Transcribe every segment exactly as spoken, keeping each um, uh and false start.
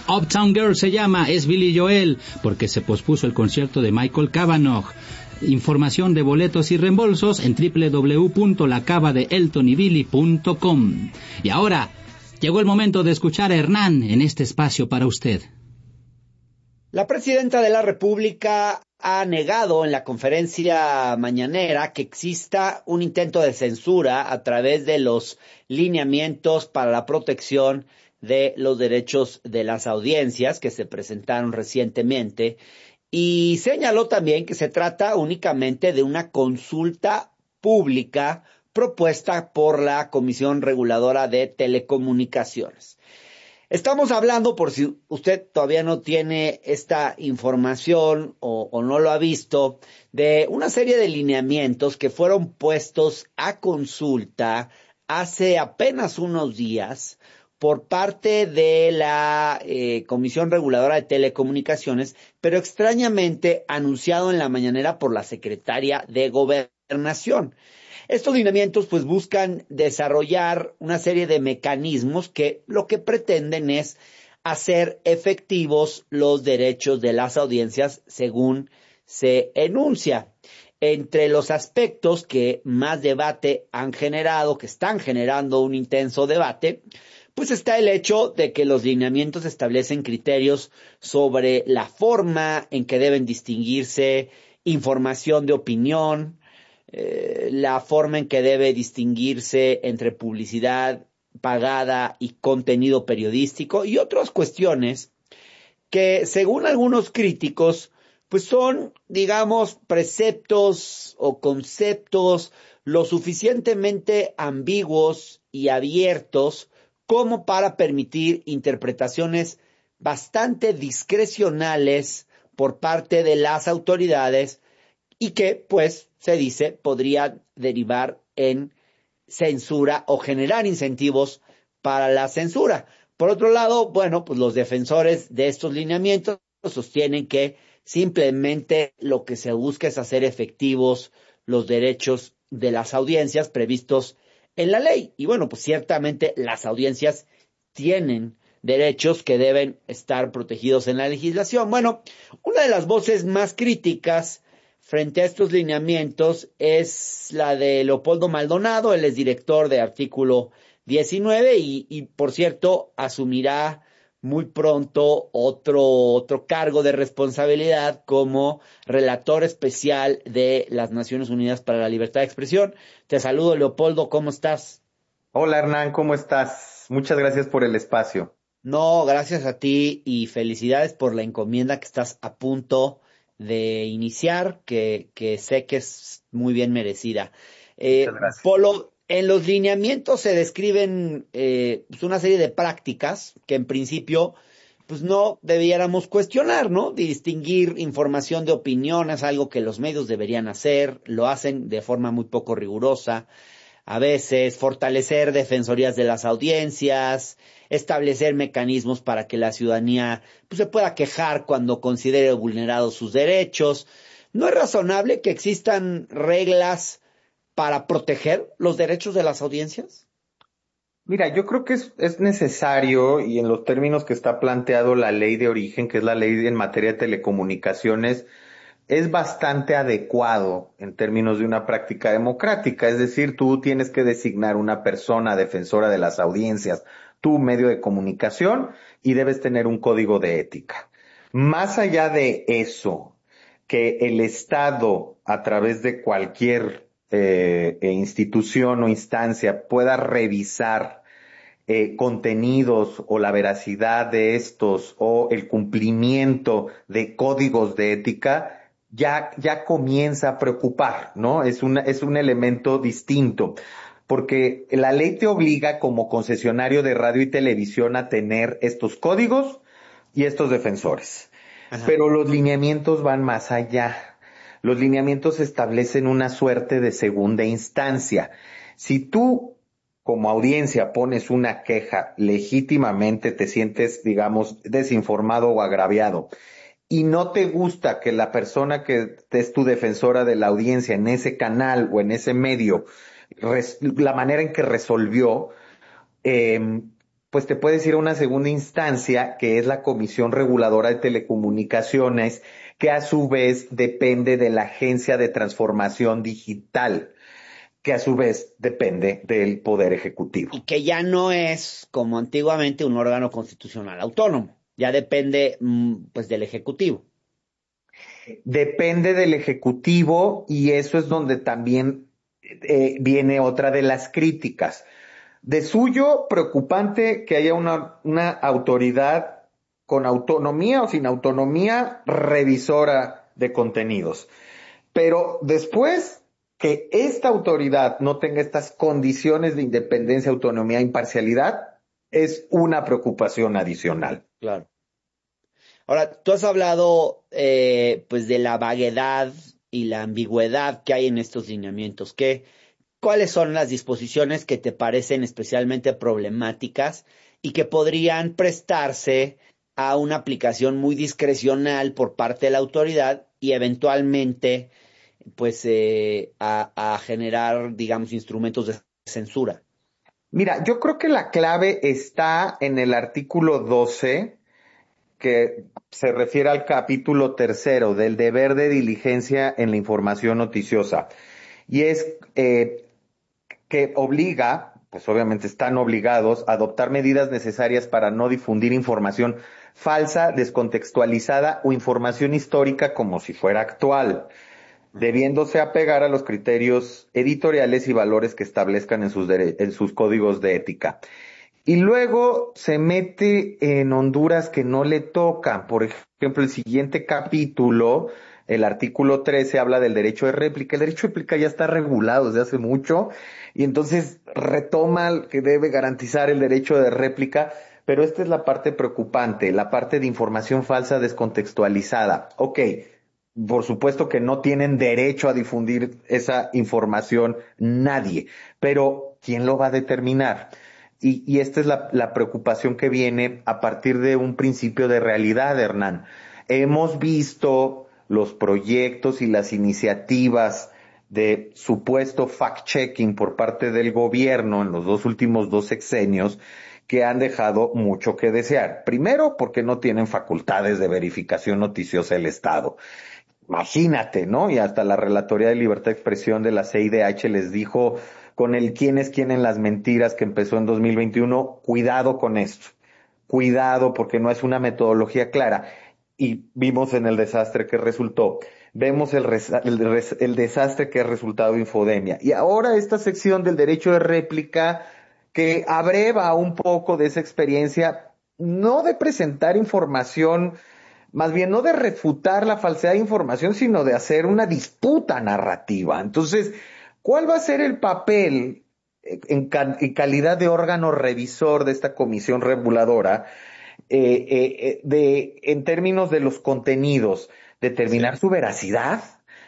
Uptown Girl se llama, es Billy Joel, porque se pospuso el concierto de Michael Cavanaugh. Información de boletos y reembolsos en doble u doble u doble u punto la cava de elton y billy punto com. Y ahora, llegó el momento de escuchar a Hernán en este espacio para usted. La presidenta de la República ha negado en la conferencia mañanera que exista un intento de censura a través de los lineamientos para la protección de los derechos de las audiencias que se presentaron recientemente, y señaló también que se trata únicamente de una consulta pública propuesta por la Comisión Reguladora de Telecomunicaciones. Estamos hablando, por si usted todavía no tiene esta información o, o no lo ha visto, de una serie de lineamientos que fueron puestos a consulta hace apenas unos días por parte de la eh, Comisión Reguladora de Telecomunicaciones, pero extrañamente anunciado en la mañanera por la Secretaria de Gobernación. Estos lineamientos pues buscan desarrollar una serie de mecanismos que lo que pretenden es hacer efectivos los derechos de las audiencias según se enuncia. Entre los aspectos que más debate han generado, que están generando un intenso debate, pues está el hecho de que los lineamientos establecen criterios sobre la forma en que deben distinguirse información de opinión, eh, la forma en que debe distinguirse entre publicidad pagada y contenido periodístico y otras cuestiones que, según algunos críticos, pues son, digamos, preceptos o conceptos lo suficientemente ambiguos y abiertos como para permitir interpretaciones bastante discrecionales por parte de las autoridades y que, pues, se dice, podrían derivar en censura o generar incentivos para la censura. Por otro lado, bueno, pues los defensores de estos lineamientos sostienen que simplemente lo que se busca es hacer efectivos los derechos de las audiencias previstos en la ley. Y bueno, pues ciertamente las audiencias tienen derechos que deben estar protegidos en la legislación. Bueno, una de las voces más críticas frente a estos lineamientos es la de Leopoldo Maldonado. Él es director de Artículo diecinueve y, y por cierto, asumirá muy pronto otro, otro cargo de responsabilidad como relator especial de las Naciones Unidas para la Libertad de Expresión. Te saludo, Leopoldo, ¿cómo estás? Hola, Hernán, ¿cómo estás? Muchas gracias por el espacio. No, gracias a ti y felicidades por la encomienda que estás a punto de iniciar, que, que sé que es muy bien merecida. Eh, Muchas gracias. Polo, en los lineamientos se describen eh, pues una serie de prácticas que en principio pues no debiéramos cuestionar, ¿no? Distinguir información de opinión es algo que los medios deberían hacer, lo hacen de forma muy poco rigurosa. A veces fortalecer defensorías de las audiencias, establecer mecanismos para que la ciudadanía pues, se pueda quejar cuando considere vulnerados sus derechos. ¿No es razonable que existan reglas para proteger los derechos de las audiencias? Mira, yo creo que es, es necesario, y en los términos que está planteado la ley de origen, que es la ley en materia de telecomunicaciones, es bastante adecuado en términos de una práctica democrática. Es decir, tú tienes que designar una persona defensora de las audiencias, tu medio de comunicación, y debes tener un código de ética. Más allá de eso, que el Estado, a través de cualquier eh, institución o instancia, pueda revisar eh, contenidos o la veracidad de estos o el cumplimiento de códigos de ética, ya, ya comienza a preocupar, ¿no? Es una, es un elemento distinto, porque la ley te obliga como concesionario de radio y televisión a tener estos códigos y estos defensores. Ajá. Pero los lineamientos van más allá. Los lineamientos establecen una suerte de segunda instancia. Si tú, como audiencia, pones una queja, legítimamente te sientes, digamos, desinformado o agraviado, y no te gusta que la persona que es tu defensora de la audiencia en ese canal o en ese medio, res, la manera en que resolvió, eh, pues te puedes ir a una segunda instancia, que es la Comisión Reguladora de Telecomunicaciones, que a su vez depende de la Agencia de Transformación Digital, que a su vez depende del Poder Ejecutivo. Y que ya no es, como antiguamente, un órgano constitucional autónomo. Ya depende, pues, del Ejecutivo. Depende del Ejecutivo, y eso es donde también eh, viene otra de las críticas. De suyo, preocupante que haya una, una autoridad con autonomía o sin autonomía revisora de contenidos. Pero después que esta autoridad no tenga estas condiciones de independencia, autonomía e imparcialidad, es una preocupación adicional. Claro. Ahora, tú has hablado eh, pues de la vaguedad y la ambigüedad que hay en estos lineamientos. ¿Qué, ¿Cuáles son las disposiciones que te parecen especialmente problemáticas y que podrían prestarse a una aplicación muy discrecional por parte de la autoridad y eventualmente pues eh, a, a generar, digamos, instrumentos de censura? Mira, yo creo que la clave está en el artículo doce, que se refiere al capítulo tercero del deber de diligencia en la información noticiosa. Y es eh, que obliga, pues obviamente están obligados a adoptar medidas necesarias para no difundir información falsa, descontextualizada o información histórica como si fuera actual, debiéndose apegar a los criterios editoriales y valores que establezcan en sus, dere- en sus códigos de ética. Y luego se mete en Honduras que no le tocan. Por ejemplo, el siguiente capítulo, el artículo trece, habla del derecho de réplica. El derecho de réplica ya está regulado desde hace mucho y entonces retoma que debe garantizar el derecho de réplica. Pero esta es la parte preocupante, la parte de información falsa descontextualizada. Ok, por supuesto que no tienen derecho a difundir esa información nadie, pero ¿quién lo va a determinar? Y, y esta es la, la preocupación que viene a partir de un principio de realidad, Hernán. Hemos visto los proyectos y las iniciativas de supuesto fact-checking por parte del gobierno en los dos últimos dos sexenios que han dejado mucho que desear. Primero, porque no tienen facultades de verificación noticiosa del Estado. Imagínate, ¿no? Y hasta la Relatoría de Libertad de Expresión de la C I D H les dijo con el quién es quién en las mentiras que empezó en dos mil veintiuno, cuidado con esto, cuidado porque no es una metodología clara. Y vimos en el desastre que resultó, vemos el, resa- el, res- el desastre que ha resultado Infodemia. Y ahora esta sección del derecho de réplica que abreva un poco de esa experiencia, no de presentar información, más bien no de refutar la falsedad de información, sino de hacer una disputa narrativa. Entonces, ¿cuál va a ser el papel en, cal- en calidad de órgano revisor de esta comisión reguladora eh, eh, eh, de, en términos de los contenidos? ¿Determinar Sí, su veracidad?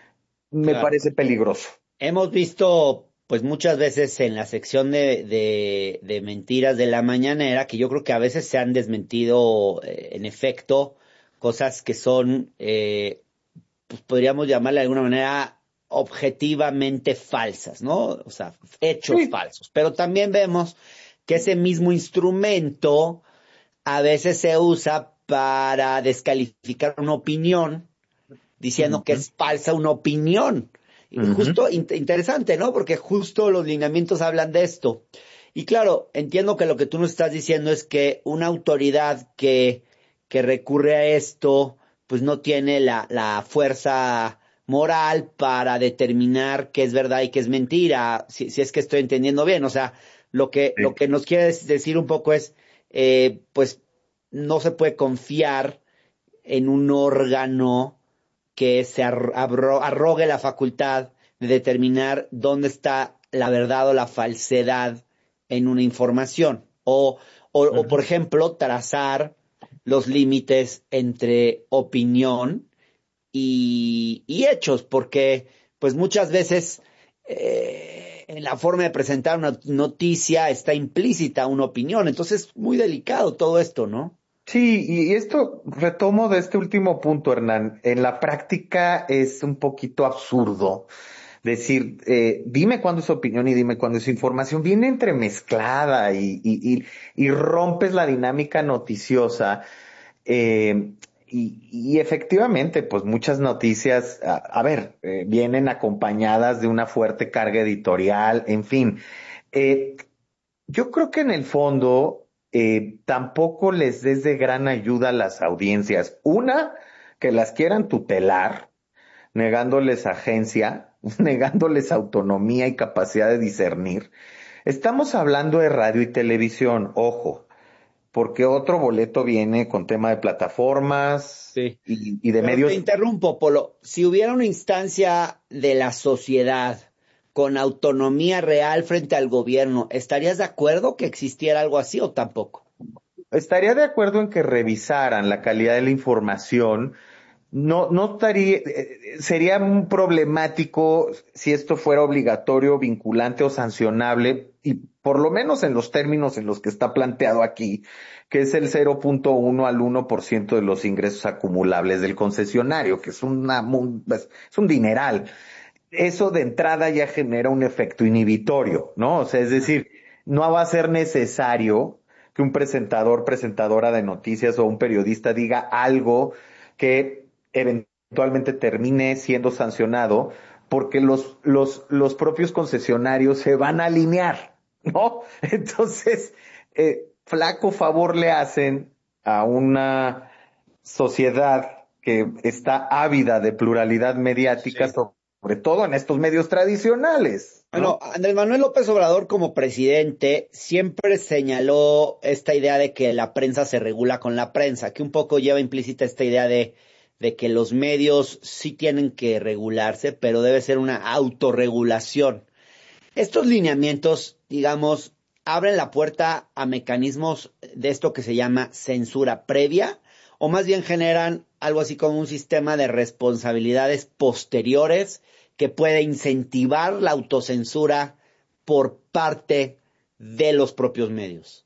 Me claro. parece peligroso. Hemos visto, pues muchas veces en la sección de, de, de mentiras de la mañanera, que yo creo que a veces se han desmentido, eh, en efecto, cosas que son, eh, pues podríamos llamarle de alguna manera, objetivamente falsas, ¿no? O sea, hechos Sí, falsos. Pero también vemos que ese mismo instrumento a veces se usa para descalificar una opinión diciendo que ujú, es falsa una opinión. Y ujú. justo in- interesante, ¿no? Porque justo los lineamientos hablan de esto. Y claro, entiendo que lo que tú nos estás diciendo es que una autoridad que, que recurre a esto, pues no tiene la, la fuerza moral para determinar qué es verdad y qué es mentira, si, si es que estoy entendiendo bien. O sea, lo que, lo Sí. que nos quiere decir un poco es, eh, pues no se puede confiar en un órgano que se arro arrogue la facultad de determinar dónde está la verdad o la falsedad en una información. O, o, o Ujú. por ejemplo, trazar los límites entre opinión y, y hechos, porque pues muchas veces eh, en la forma de presentar una noticia está implícita una opinión. Entonces, muy delicado todo esto, ¿no? Sí, y esto retomo de este último punto, Hernán. En la práctica es un poquito absurdo decir, eh, dime cuándo es opinión y dime cuándo es información, viene entremezclada y, y, y, y rompes la dinámica noticiosa. Eh, y, y efectivamente, pues muchas noticias, a, a ver, eh, vienen acompañadas de una fuerte carga editorial, en fin. Eh, yo creo que en el fondo eh, tampoco les des de gran ayuda a las audiencias. Una, que las quieran tutelar, negándoles agencia, negándoles autonomía y capacidad de discernir. Estamos hablando de radio y televisión, ojo, porque otro boleto viene con tema de plataformas Sí. y, y de Pero medios. te interrumpo, Polo. Si hubiera una instancia de la sociedad con autonomía real frente al gobierno, ¿estarías de acuerdo que existiera algo así o tampoco? Estaría de acuerdo en que revisaran la calidad de la información. No, no estaría, eh, sería un problemático si esto fuera obligatorio, vinculante o sancionable, y por lo menos en los términos en los que está planteado aquí, que es el cero punto uno al uno por ciento de los ingresos acumulables del concesionario, que es una, es un dineral. Eso de entrada ya genera un efecto inhibitorio, ¿no? O sea, es decir, no va a ser necesario que un presentador, presentadora de noticias o un periodista diga algo que eventualmente termine siendo sancionado porque los, los, los propios concesionarios se van a alinear, ¿no? Entonces, eh, flaco favor le hacen a una sociedad que está ávida de pluralidad mediática, Sí. sobre todo en estos medios tradicionales, Bueno, ¿no? Andrés Manuel López Obrador como presidente siempre señaló esta idea de que la prensa se regula con la prensa, que un poco lleva implícita esta idea de, de que los medios sí tienen que regularse, pero debe ser una autorregulación. Estos lineamientos, digamos, abren la puerta a mecanismos de esto que se llama censura previa, o más bien generan algo así como un sistema de responsabilidades posteriores que puede incentivar la autocensura por parte de los propios medios.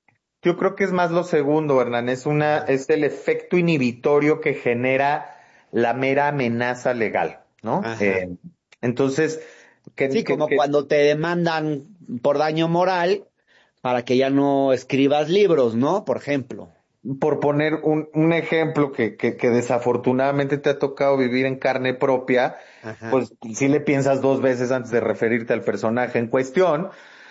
Yo creo que es más lo segundo, Hernán, es una, es el efecto inhibitorio que genera la mera amenaza legal, ¿no? Ajá. Eh, entonces, que, Sí, que, como que cuando te demandan por daño moral para que ya no escribas libros, ¿no? Por ejemplo. por poner un, un ejemplo que, que, que desafortunadamente te ha tocado vivir en carne propia, Ajá. pues sí le piensas dos veces antes de referirte al personaje en cuestión.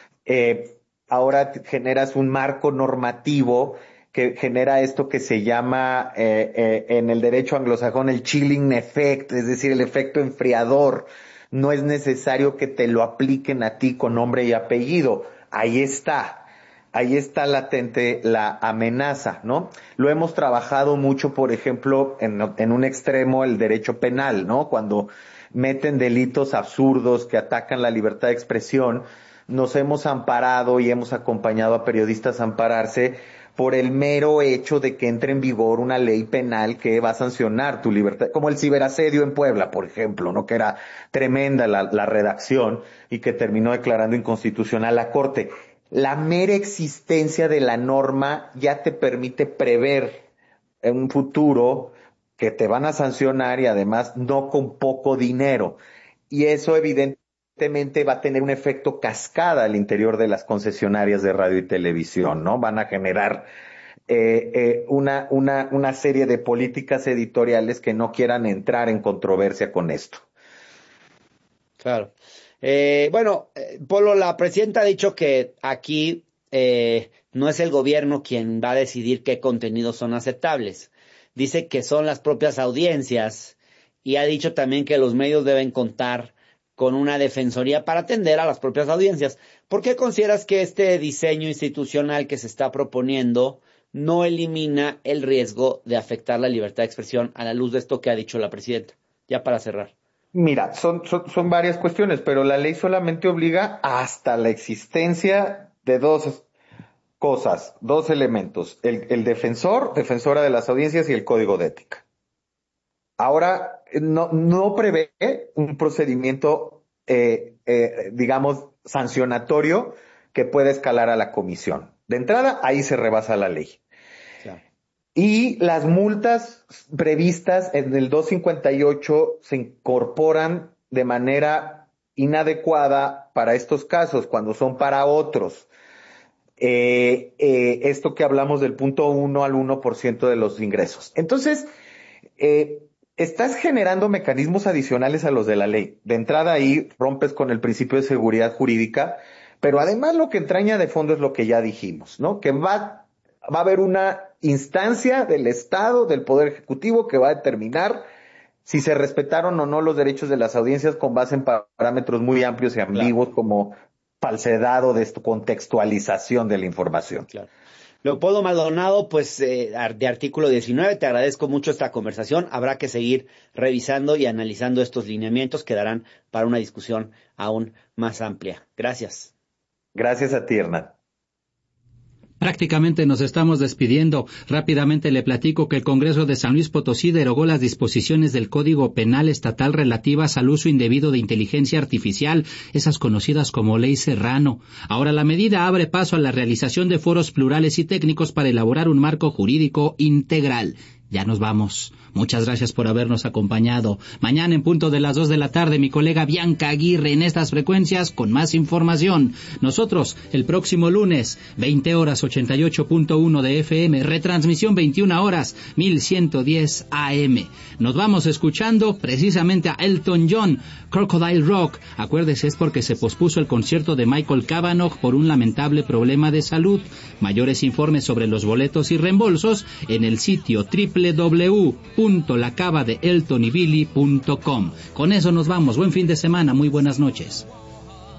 Eh, ahora te generas un marco normativo que genera esto que se llama eh, eh, en el derecho anglosajón el chilling effect, es decir, el efecto enfriador. No es necesario que te lo apliquen a ti con nombre y apellido. Ahí está. Ahí está latente la amenaza, ¿no? Lo hemos trabajado mucho, por ejemplo, en, en un extremo el derecho penal, ¿no? Cuando meten delitos absurdos que atacan la libertad de expresión, nos hemos amparado y hemos acompañado a periodistas a ampararse por el mero hecho de que entre en vigor una ley penal que va a sancionar tu libertad, como el ciberasedio en Puebla, por ejemplo, ¿no? Que era tremenda la, la redacción y que terminó declarando inconstitucional la Corte. La mera existencia de la norma ya te permite prever en un futuro que te van a sancionar y además no con poco dinero. Y eso evidentemente va a tener un efecto cascada al interior de las concesionarias de radio y televisión, ¿no? Van a generar eh, eh, una, una, una serie de políticas editoriales que no quieran entrar en controversia con esto. Claro. Eh, bueno, eh, Polo, la presidenta ha dicho que aquí eh, no es el gobierno quien va a decidir qué contenidos son aceptables. Dice que son las propias audiencias y ha dicho también que los medios deben contar con una defensoría para atender a las propias audiencias. ¿Por qué consideras que este diseño institucional que se está proponiendo no elimina el riesgo de afectar la libertad de expresión a la luz de esto que ha dicho la presidenta? Ya para cerrar. Mira, son, son, son varias cuestiones, pero la ley solamente obliga hasta la existencia de dos cosas, dos elementos, el, el defensor, defensora de las audiencias y el código de ética. Ahora, no, no prevé un procedimiento, eh, eh, digamos, sancionatorio que pueda escalar a la comisión. De entrada, ahí se rebasa la ley. Claro. Y las multas previstas en el doscientos cincuenta y ocho se incorporan de manera inadecuada para estos casos, cuando son para otros. Eh, eh, esto que hablamos del punto uno al uno por ciento de los ingresos. Entonces, eh, estás generando mecanismos adicionales a los de la ley. De entrada ahí rompes con el principio de seguridad jurídica, pero además lo que entraña de fondo es lo que ya dijimos, ¿no? Que va, va a haber una instancia del Estado, del Poder Ejecutivo, que va a determinar si se respetaron o no los derechos de las audiencias con base en parámetros muy amplios y ambiguos, claro, como falsedad o descontextualización de la información. Claro. Leopoldo Maldonado, pues eh, de Artículo diecinueve, te agradezco mucho esta conversación. Habrá que seguir revisando y analizando estos lineamientos que darán para una discusión aún más amplia. Gracias. Gracias a ti, Hernán. Prácticamente nos estamos despidiendo. Rápidamente le platico que el Congreso de San Luis Potosí derogó las disposiciones del Código Penal Estatal relativas al uso indebido de inteligencia artificial, esas conocidas como Ley Serrano. Ahora la medida abre paso a la realización de foros plurales y técnicos para elaborar un marco jurídico integral. Ya nos vamos. Muchas gracias por habernos acompañado. Mañana en punto de las dos de la tarde, mi colega Bianca Aguirre en estas frecuencias con más información. Nosotros, el próximo lunes, veinte horas ochenta y ocho punto uno de F M, retransmisión veintiuna horas, mil ciento diez A M. Nos vamos escuchando precisamente a Elton John, Crocodile Rock. Acuérdese, es porque se pospuso el concierto de Michael Cavanagh por un lamentable problema de salud. Mayores informes sobre los boletos y reembolsos en el sitio doble u doble u doble u punto la cava de elton y billy punto com. Con eso nos vamos. Buen fin de semana. Muy buenas noches.